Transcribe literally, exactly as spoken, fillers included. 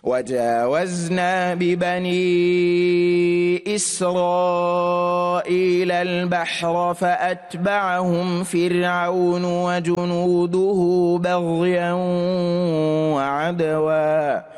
وجاوزنا ببني إسرائيل البحر فأتبعهم فرعون وجنوده بغيا وعدوا